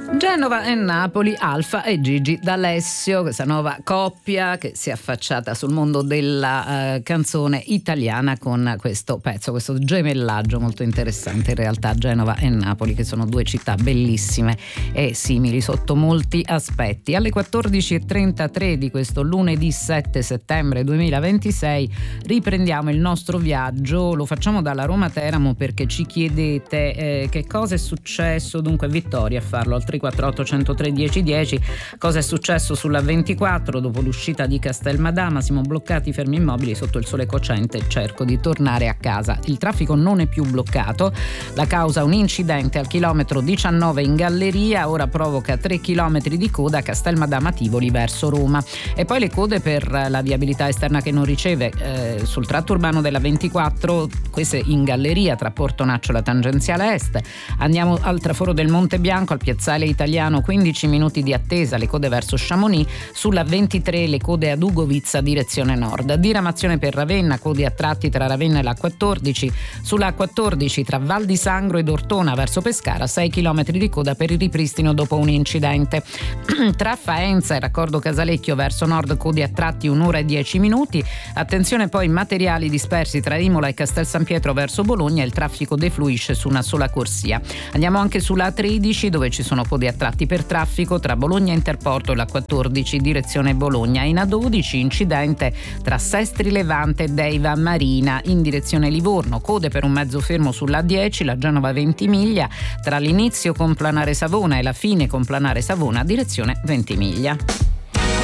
Genova e Napoli, Alfa e Gigi D'Alessio, questa nuova coppia che si è affacciata sul mondo della canzone italiana con questo pezzo, questo gemellaggio molto interessante. In realtà Genova e Napoli, che sono due città bellissime e simili sotto molti aspetti. Alle 14.33 di questo lunedì 7 settembre 2026 riprendiamo il nostro viaggio. Lo facciamo dalla Roma Teramo perché ci chiedete che cosa è successo. Dunque Vittoria a farlo al 348 103 1010. Cosa è successo sulla 24 dopo l'uscita di Castelmadama? Siamo bloccati fermi immobili sotto il sole cocente, cerco di tornare a casa. Il traffico non è più bloccato, la causa un incidente al chilometro 19 in galleria, ora provoca 3 chilometri di coda a Castelmadama Tivoli verso Roma. E poi le code per la viabilità esterna che non riceve sul tratto urbano della 24, queste in galleria tra Portonaccio e la tangenziale est. Andiamo al traforo del Monte Bianco, al piazzale Italiano, 15 minuti di attesa, le code verso Chamonix. Sulla 23 le code ad Ugovizza direzione nord. Diramazione per Ravenna, code a tratti tra Ravenna e la 14. Sulla 14 tra Val di Sangro ed Ortona verso Pescara, 6 km di coda per il ripristino dopo un incidente. Tra Faenza e Raccordo Casalecchio verso nord, code a tratti 1 ora e 10 minuti. Attenzione poi, materiali dispersi tra Imola e Castel San Pietro verso Bologna, il traffico defluisce su una sola corsia. Andiamo anche sulla 13 dove ci sono code a tratti per traffico tra Bologna Interporto e la 14 direzione Bologna. In A12 incidente tra Sestri Levante e Deiva Marina in direzione Livorno, code per un mezzo fermo sulla 10, la Genova Ventimiglia, tra l'inizio con Planare Savona e la fine con Planare Savona direzione Ventimiglia.